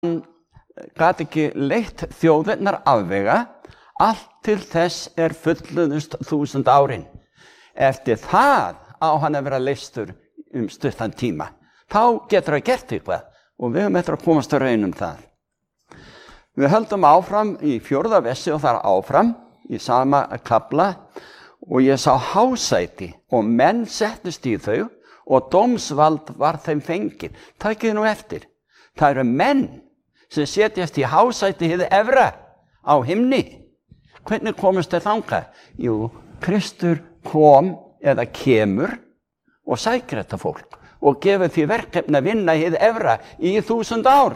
gat ekki leitt þjóðirnar afvega, allt til þess fullnuðust 1000 árin. Eftir það á hann að vera leystur stuttan tíma. Þá getur það gert eitthvað og við höfum eftir að komast að raun það. Við höldum áfram í 4. versi og þar áfram í sama kafla og ég sá hásæti og menn settust í þau og dómsvald var þeim fengið. Takið nú eftir. Það eru menn sem setjast í hásæti hið efra á himni. Hvernig komast þeir þangað? Jú, Kristur kom eða kemur og sækir þetta fólk og gefur því verkefni að vinna hið efra í 1000 ár.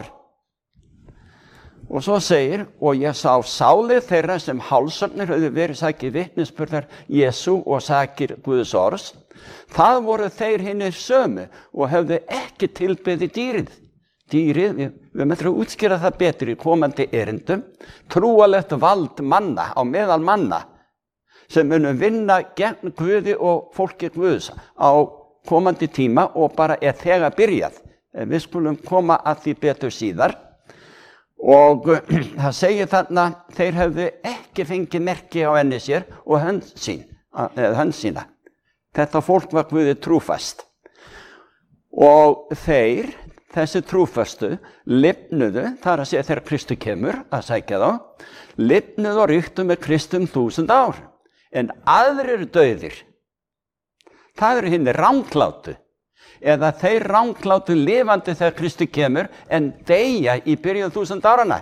Og svo segir, og ég sá sálir þeirra sem hálsarnir höfðu verið sakir vitnisburðar Jesú og sakir Guðs orðs. Það voru þeir hinir sömu og höfðu ekki tilbeðið dýrið. Dýrið, við möttum að útskýra það betur í komandi erindum, trúalegt vald manna á meðal manna sem munum vinna gegn Guði og fólki Guðs á komandi tíma og bara þegar byrjað. Við skulum koma að því betur síðar. Og það segir þarna, þeir hefðu ekki fengið merki á enni sér og hönd sína. Þetta fólk var Guði trúfast. Og þessi trúfastu, lifnuðu, það að segja þegar Kristur kemur að sækja þá, lifnuðu og ríktu með Kristum 1000 ár. En aðrir dauðir, það eru hinni ranglátu. Eða þeir ranglátu lifandi þegar Kristur kemur en deyja í byrjun 1000 árana.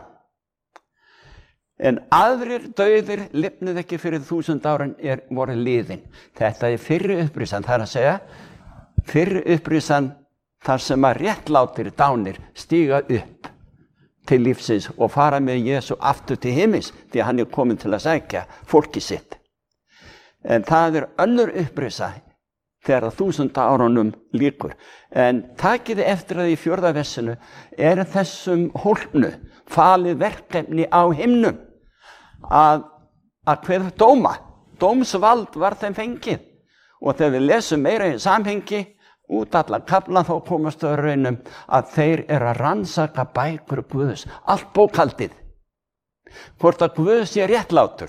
En aðrir dauðir lifnuðu ekki fyrir 1000 árin voru liðin. Þetta fyrri upprisan, það er að segja, fyrri upprisan þar sem að réttlátir dánir stíga upp til lífsins og fara með Jesú aftur til himins því að hann komin til að sækja fólki sitt. En það önnur upprisa þegar 1000 árunum líkur. En takiði eftir að í 4. versinu þessum hólpnu falið verkefni á himnum að hver dóma. Dómsvald var þeim fengið. Og þegar við lesum meira í samhengi út allan kaflan þá komast að raunum að þeir að rannsaka bækur Guðs. Allt bókhaldið. Hvort að Guð sé réttlátur.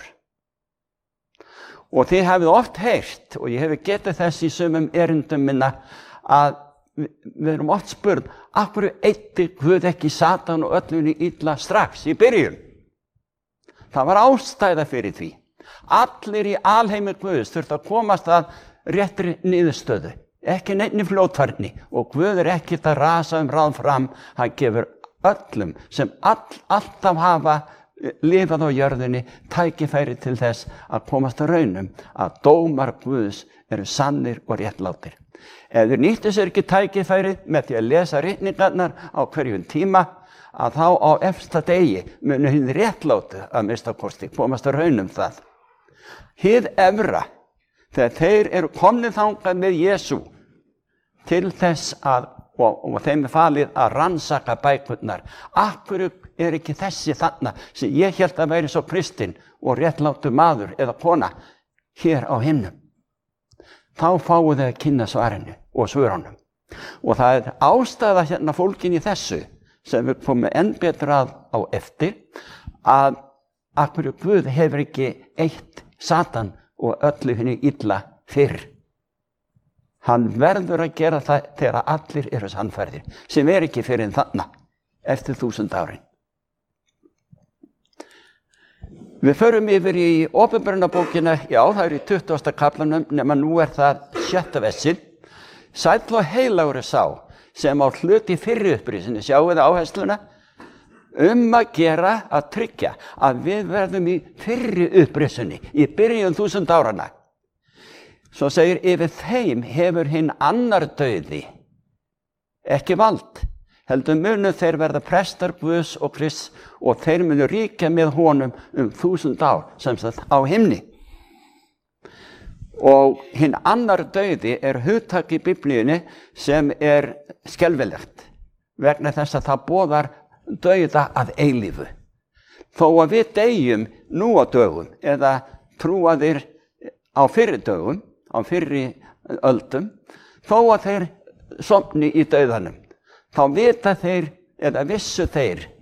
Og þið hafið oft heyrt, og ég hef getið þess í sumum erindum minna, að við erum oft spurð, af hverju eyddi Guð ekki Satan og öllunni illa strax í byrjun? Það var ástæða fyrir því. Allir í alheimi Guðs þurftu að komast að réttri niðurstöðu, ekki neinni fljótfærni, og Guð ekki að rasa ráð fram, hann gefur öllum sem alltaf hafa lifað á jörðinni tækifæri til þess að komast að raunum að dómar Guðs eru sannir og réttlátir. Ef þeir nýttu sér ekki tækifærið með því að lesa ritningarnar á hverjum tíma, að þá á efsta degi munu hinn réttlátu að minnstakosti komast að raunum það. Hið efra, þegar þeir eru komnir þangað með Jesú til þess og þeim falið að rannsaka bækurnar. Af hverju ekki þessi þarna sem ég hélt að væri svo kristinn og réttlátur maður eða kona hér á himnum? Þá fáið þið að kynna svarinu og svörunum. Og það ástæða hérna fólkin í þessu sem við komum enn betur á eftir að af hverju Guð hefur ekki eitt Satan og öllu henni illa fyrr. Hann verður að gera það þegar allir eru sannfærðir, sem ekki fyrir þarna, eftir 1000 árin. Við förum yfir í Opinberunarbókina, já, það í 20. kaflanum, nema nú það 6. versið. Sæll og heilagur sá, sem á hlut í fyrri upprisinni, sjáu þið áhersluna, að gera að tryggja að við verðum í fyrri upprisinni, í byrjun 1000 árana. Svo segir, yfir þeim hefur hinn annar dauði ekki vald. Heldur munu þeir verða prestar Guðs og Krists og þeir munu ríkja með honum 1000 ár, sem sagt á himni. Og hinn annar dauði hugtak í Biblíunni sem skelfilegt vegna þess að það boðar dauða að eilífu. Þó að við deyjum nú á dögum eða trúaðir á fyrri dögum, á fyrri öldum, þó að þeir sofni í dauðanum, þá vita þeir eða vissu þeir